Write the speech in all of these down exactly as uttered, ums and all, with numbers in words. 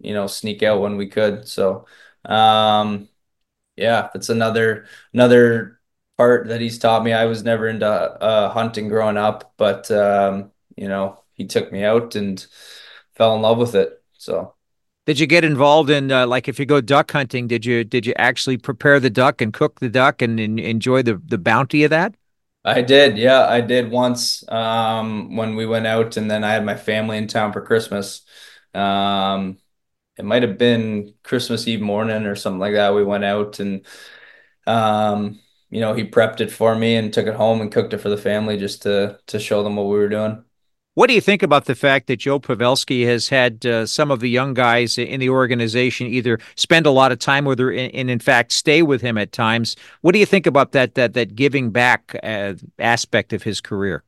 you know, sneak out when we could. So, um, yeah, that's another another part that he's taught me. I was never into uh, hunting growing up, but um, you know, he took me out and fell in love with it. So Did you get involved in uh, like if you go duck hunting, did you did you actually prepare the duck and cook the duck and, and enjoy the the bounty of that? I did, yeah, I did once um, when we went out, and then I had my family in town for Christmas. Um, it might have been Christmas Eve morning or something like that. We went out and um, you know, he prepped it for me and took it home and cooked it for the family just to to show them what we were doing. What do you think about the fact that Joe Pavelski has had uh, some of the young guys in the organization either spend a lot of time with her and, and, in fact, stay with him at times? What do you think about that that that giving back uh, aspect of his career?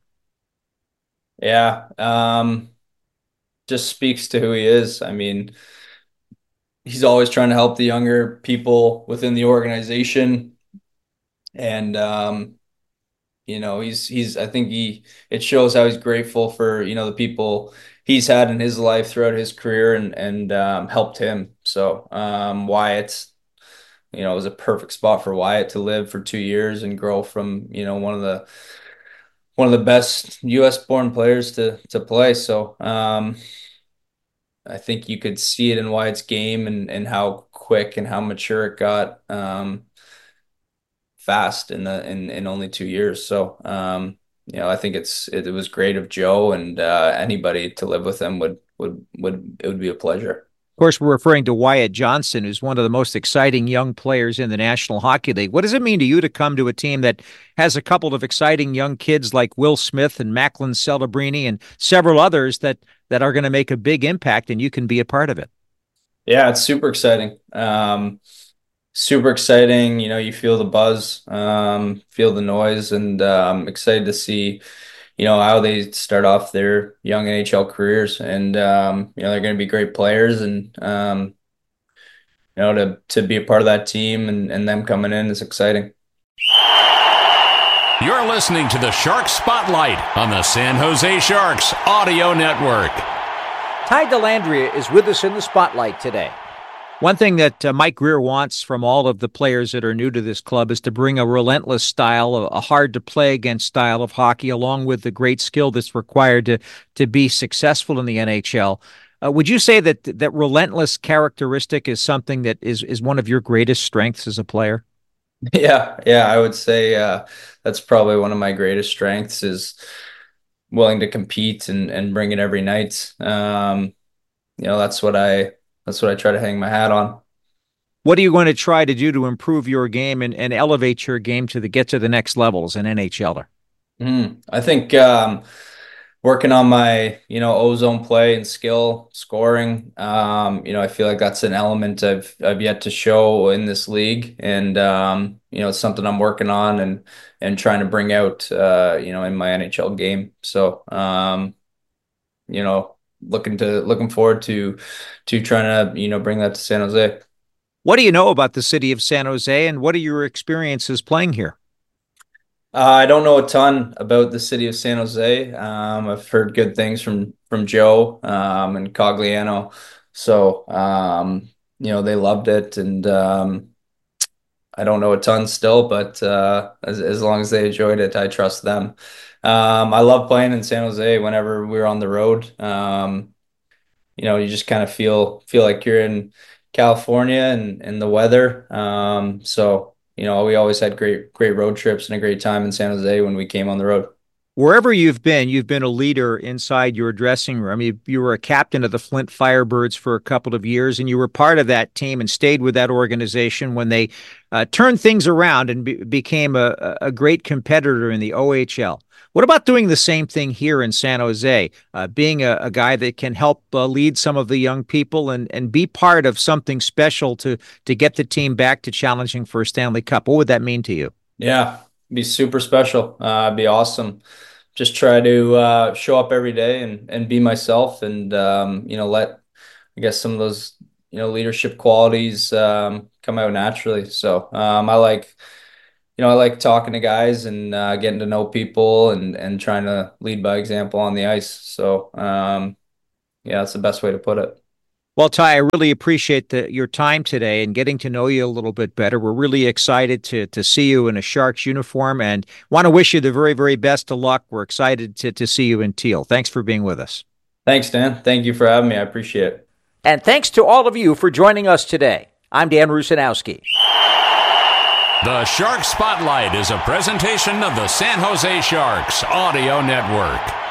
Yeah, um, just speaks to who he is. I mean, he's always trying to help the younger people within the organization, and um, you know, he's he's I think he it shows how he's grateful for, you know, the people he's had in his life throughout his career and and um, helped him. So um, Wyatt's, you know, it was a perfect spot for Wyatt to live for two years and grow from, you know, one of the one of the best U S born players to to play. So um, I think you could see it in Wyatt's game and and how quick and how mature it got um, fast in the in in only two years. So um, you know, I think it's it, it was great of Joe, and uh, anybody to live with him would would would it would be a pleasure. Of course, we're referring to Wyatt Johnston, who's one of the most exciting young players in the National Hockey League. What does it mean to you to come to a team that has a couple of exciting young kids like Will Smith and Macklin Celebrini and several others that that are going to make a big impact, and you can be a part of it? Yeah, it's super exciting. Um, super exciting. You know, you feel the buzz, um, feel the noise, and um, excited to see, you know, how they start off their young N H L careers. And um, you know, they're going to be great players, and um, you know, to to be a part of that team and and them coming in is exciting. You're listening to the Shark Spotlight on the San Jose Sharks Audio Network. Ty Dellandrea is with us in the spotlight today. One thing that uh, Mike Grier wants from all of the players that are new to this club is to bring a relentless style, a, a hard to play against style of hockey, along with the great skill that's required to to be successful in the N H L. Uh, would you say that that relentless characteristic is something that is is one of your greatest strengths as a player? Yeah, yeah, I would say uh, that's probably one of my greatest strengths is willing to compete and and bring it every night. Um, you know, that's what I that's what I try to hang my hat on. What are you going to try to do to improve your game and, and elevate your game to the get to the next level as an NHLer? Mm, I think um, working on my, you know, ozone play and skill scoring. Um, you know, I feel like that's an element I've I've yet to show in this league, and um, you know, it's something I'm working on and and trying to bring out, uh, you know, in my N H L game. So, um, you know, looking to looking forward to to trying to, you know, bring that to San Jose. What do you know about the city of San Jose, and what are your experiences playing here? Uh, I don't know a ton about the city of San Jose. Um, I've heard good things from from Joe um, and Cogliano, so um, you know, they loved it, and um, I don't know a ton still, but uh, as as long as they enjoyed it, I trust them. Um, I love playing in San Jose whenever we're on the road. Um, you know, you just kind of feel feel like you're in California and and the weather. Um, so you know, we always had great great road trips and a great time in San Jose when we came on the road. Wherever you've been, you've been a leader inside your dressing room. You, you were a captain of the Flint Firebirds for a couple of years, and you were part of that team and stayed with that organization when they uh, turned things around and be, became a, a great competitor in the O H L. What about doing the same thing here in San Jose, uh, being a, a guy that can help uh, lead some of the young people and, and be part of something special to to get the team back to challenging for a Stanley Cup? What would that mean to you? Yeah, be super special. Uh, be awesome. Just try to uh, show up every day and and be myself, and um, you know, let I guess some of those, you know, leadership qualities um, come out naturally. So um, I like, you know, I like talking to guys and uh, getting to know people and and trying to lead by example on the ice. So um, yeah, that's the best way to put it. Well, Ty, I really appreciate the, your time today and getting to know you a little bit better. We're really excited to to see you in a Sharks uniform and want to wish you the very, very best of luck. We're excited to, to see you in teal. Thanks for being with us. Thanks, Dan. Thank you for having me. I appreciate it. And thanks to all of you for joining us today. I'm Dan Rusanowsky. The Shark Spotlight is a presentation of the San Jose Sharks Audio Network.